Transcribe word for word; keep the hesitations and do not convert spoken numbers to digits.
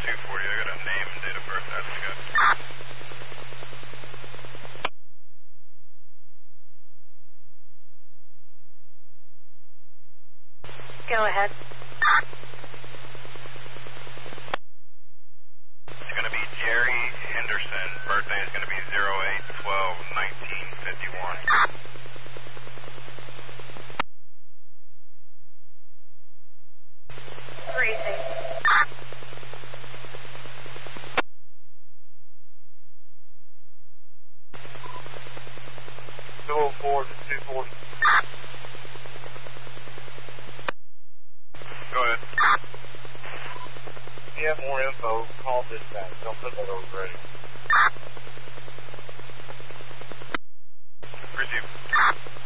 two forty. I got a name and date of birth. That's good. Go ahead. It's going to be Jerry Henderson. Birthday is going to be zero eight twelve nineteen fifty-one. Racing. two oh four to two forty. Go ahead. If you have more info, call dispatch. Don't put that over ready. Receive.